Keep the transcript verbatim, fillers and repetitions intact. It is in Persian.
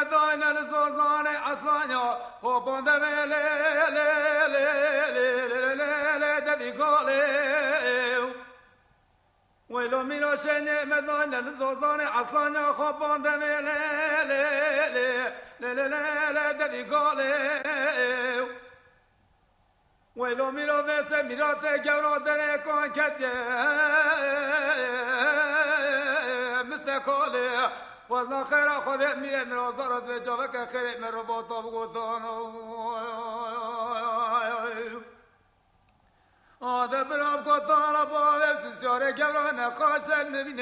مداین الزوزان اصلانیا خوبان دمه لی لی لی لی لی لی دبی گالیو ویلو میرو شنی مداین الزوزان اصلانیا خوبان دمه لی لی لی لی لی دبی گالیو ویلو میرو ویسه میرات گورو دره کن کتیه مستقالی وزن خیر خودت میره مرازارت به جاوه که خیرت مرو با تا بگوتان آده برام کتان با سیسیاره گورو نخواشه نبینه